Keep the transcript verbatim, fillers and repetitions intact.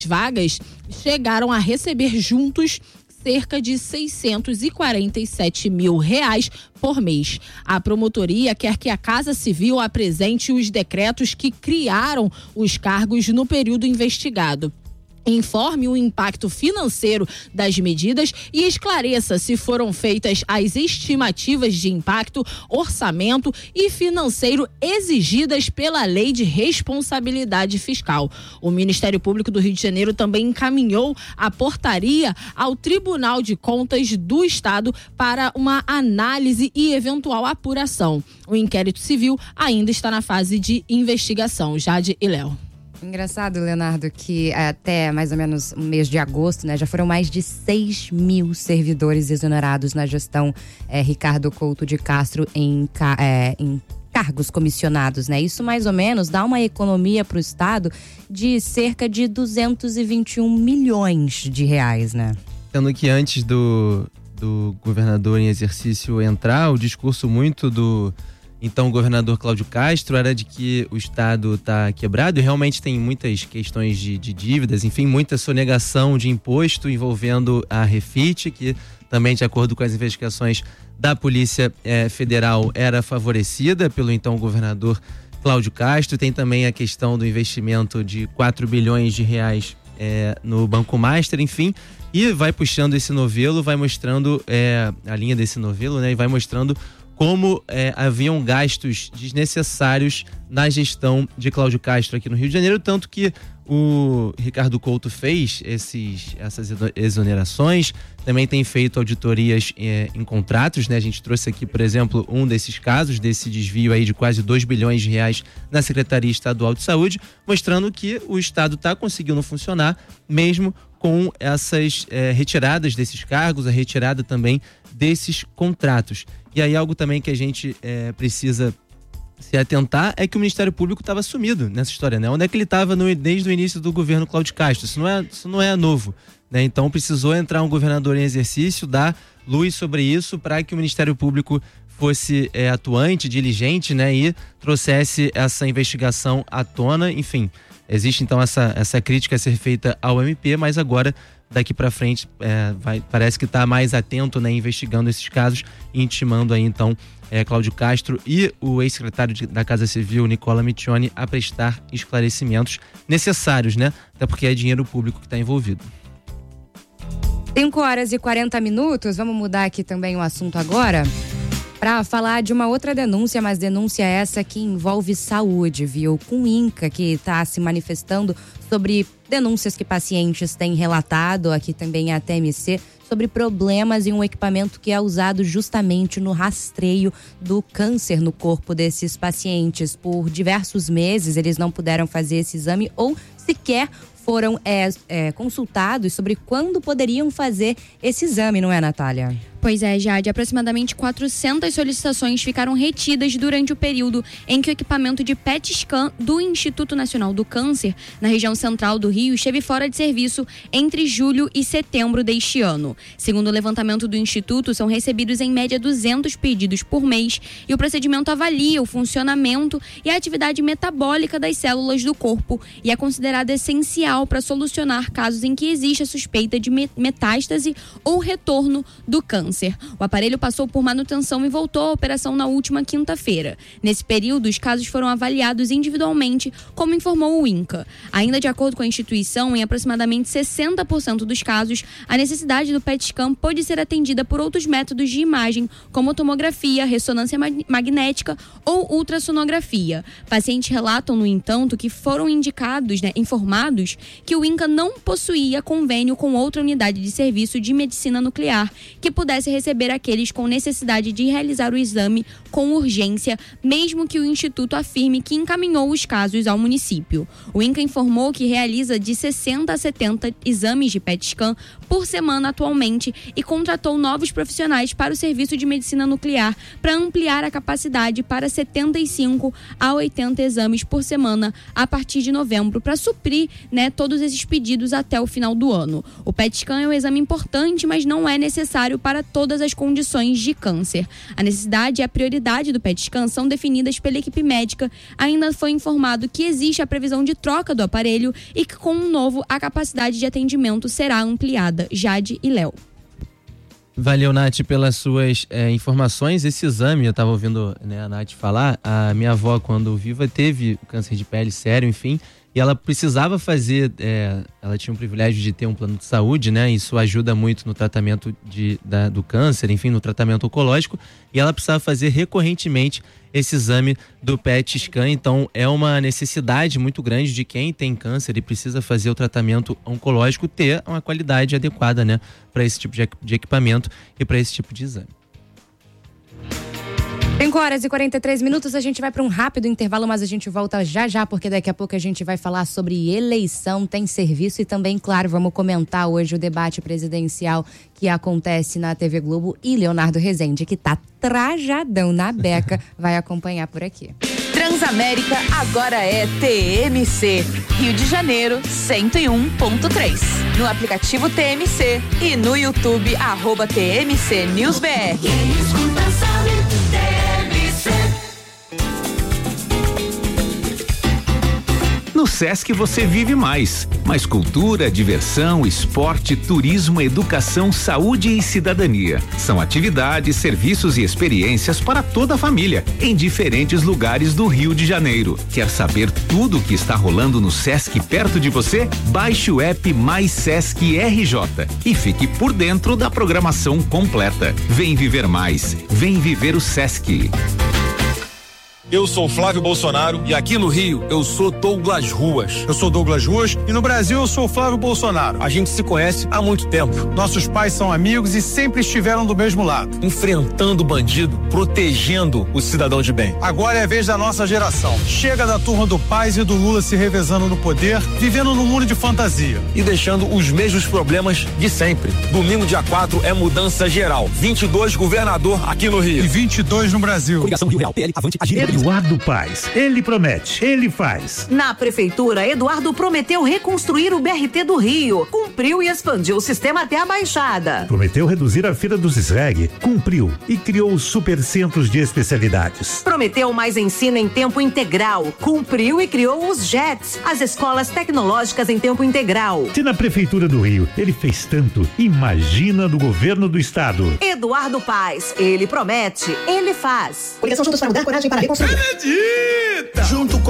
vagas chegaram a receber juntos cerca de seiscentos e quarenta e sete mil reais por mês. A promotoria quer que a Casa Civil apresente os decretos que criaram os cargos no período investigado. Informe o impacto financeiro das medidas e esclareça se foram feitas as estimativas de impacto, orçamento e financeiro exigidas pela Lei de Responsabilidade Fiscal. O Ministério Público do Rio de Janeiro também encaminhou a portaria ao Tribunal de Contas do Estado para uma análise e eventual apuração. O inquérito civil ainda está na fase de investigação. Jade e Léo. Engraçado, Leonardo, que até mais ou menos o mês de agosto, né, já foram mais de seis mil servidores exonerados na gestão é, Ricardo Couto de Castro em, é, em cargos comissionados, né? Isso mais ou menos dá uma economia para o Estado de cerca de duzentos e vinte e um milhões de reais, né? Sendo que antes do, do governador em exercício entrar, o discurso muito do então o governador Cláudio Castro era de que o Estado está quebrado e realmente tem muitas questões de, de dívidas, enfim, muita sonegação de imposto envolvendo a Refit, que também, de acordo com as investigações da Polícia eh, Federal, era favorecida pelo então governador Cláudio Castro. Tem também a questão do investimento de quatro bilhões de reais eh, no Banco Master, enfim, e vai puxando esse novelo, vai mostrando eh, a linha desse novelo, né, e vai mostrando como é, haviam gastos desnecessários na gestão de Cláudio Castro aqui no Rio de Janeiro, tanto que o Ricardo Couto fez esses, essas exonerações, também tem feito auditorias é, em contratos, né? A gente trouxe aqui, por exemplo, um desses casos, desse desvio aí de quase dois bilhões de reais na Secretaria Estadual de Saúde, mostrando que o Estado está conseguindo funcionar mesmo com essas é, retiradas desses cargos, a retirada também desses contratos. E aí algo também que a gente é, precisa se atentar é que o Ministério Público estava sumido nessa história, né? Onde é que ele estava desde o início do governo Cláudio Castro? Isso não é, isso não é novo, né? Então precisou entrar um governador em exercício, dar luz sobre isso para que o Ministério Público fosse é, atuante, diligente, né? E trouxesse essa investigação à tona. Enfim, existe então essa, essa crítica a ser feita ao M P, mas agora daqui para frente é, vai, parece que está mais atento, né, investigando esses casos e intimando aí então é, Cláudio Castro e o ex-secretário de, da Casa Civil, Nicola Mittioni, a prestar esclarecimentos necessários, né? Até porque é dinheiro público que está envolvido. cinco horas e quarenta minutos, vamos mudar aqui também o assunto agora para falar de uma outra denúncia, mas denúncia essa que envolve saúde, viu? Com o INCA, que está se manifestando sobre denúncias que pacientes têm relatado, aqui também a T M C, sobre problemas em um equipamento que é usado justamente no rastreio do câncer no corpo desses pacientes. Por diversos meses eles não puderam fazer esse exame ou sequer foram é, é, consultados sobre quando poderiam fazer esse exame, não é, Natália? Pois é, Jade, aproximadamente quatrocentas solicitações ficaram retidas durante o período em que o equipamento de P E T scan do Instituto Nacional do Câncer, na região central do Rio, esteve fora de serviço entre julho e setembro deste ano. Segundo o levantamento do Instituto, são recebidos em média duzentos pedidos por mês e o procedimento avalia o funcionamento e a atividade metabólica das células do corpo e é considerado essencial para solucionar casos em que existe a suspeita de metástase ou retorno do câncer. O aparelho passou por manutenção e voltou à operação na última quinta-feira. Nesse período, os casos foram avaliados individualmente, como informou o INCA. Ainda de acordo com a instituição, em aproximadamente sessenta por cento dos casos, a necessidade do P E T scan pode ser atendida por outros métodos de imagem, como tomografia, ressonância magnética ou ultrassonografia. Pacientes relatam, no entanto, que foram indicados, né, informados que o INCA não possuía convênio com outra unidade de serviço de medicina nuclear que pudesse receber aqueles com necessidade de realizar o exame com urgência, mesmo que o Instituto afirme que encaminhou os casos ao município. O INCA informou que realiza de sessenta a setenta exames de P E T scan por semana atualmente e contratou novos profissionais para o serviço de medicina nuclear para ampliar a capacidade para setenta e cinco a oitenta exames por semana a partir de novembro, para suprir, né, todos esses pedidos até o final do ano. O P E T scan é um exame importante, mas não é necessário para todas as condições de câncer. A necessidade e a prioridade do P E T scan são definidas pela equipe médica. Ainda foi informado que existe a previsão de troca do aparelho e que com um novo a capacidade de atendimento será ampliada. Jade e Léo. Valeu, Nath, pelas suas é, informações. Esse exame, eu estava ouvindo, né, a Nath falar, a minha avó, quando viva, teve câncer de pele sério, enfim, e ela precisava fazer, é, ela tinha o privilégio de ter um plano de saúde, né? Isso ajuda muito no tratamento de, da, do câncer, enfim, no tratamento oncológico, e ela precisava fazer recorrentemente esse exame do P E T scan. Então é uma necessidade muito grande de quem tem câncer e precisa fazer o tratamento oncológico ter uma qualidade adequada, né, para esse tipo de, de equipamento e para esse tipo de exame. cinco horas e quarenta e três minutos, a gente vai para um rápido intervalo, mas a gente volta já já, porque daqui a pouco a gente vai falar sobre eleição, tem serviço e também, claro, vamos comentar hoje o debate presidencial que acontece na T V Globo e Leonardo Rezende, que tá trajadão na beca, vai acompanhar por aqui. Transamérica agora é T M C, Rio de Janeiro cento e um ponto três. No aplicativo T M C e no YouTube, arroba T M C News B R. No Sesc você vive mais. Mais cultura, diversão, esporte, turismo, educação, saúde e cidadania. São atividades, serviços e experiências para toda a família, em diferentes lugares do Rio de Janeiro. Quer saber tudo o que está rolando no Sesc perto de você? Baixe o app Mais Sesc R J e fique por dentro da programação completa. Vem viver mais. Vem viver o Sesc. Eu sou Flávio Bolsonaro e aqui no Rio eu sou Douglas Ruas. Eu sou Douglas Ruas e no Brasil eu sou Flávio Bolsonaro. A gente se conhece há muito tempo. Nossos pais são amigos e sempre estiveram do mesmo lado. Enfrentando o bandido, protegendo o cidadão de bem. Agora é a vez da nossa geração. Chega da turma do Paz e do Lula se revezando no poder, vivendo num mundo de fantasia. E deixando os mesmos problemas de sempre. Domingo, dia quatro, é mudança geral. vinte e dois governador aqui no Rio. E vinte e dois no Brasil. Coligação Rio Real, P L, Avante, Agir. Eduardo Paes, ele promete, ele faz. Na prefeitura, Eduardo prometeu reconstruir o B R T do Rio, cumpriu e expandiu o sistema até a Baixada. Prometeu reduzir a fila dos S R E G, cumpriu e criou os supercentros de especialidades. Prometeu mais ensino em tempo integral, cumpriu e criou os J E Ts, as escolas tecnológicas em tempo integral. Se na prefeitura do Rio ele fez tanto, imagina no governo do estado. Eduardo Paes, ele promete, ele faz. Coligação Juntos para Mudar, coragem para reconstruir. Acredita! Junto com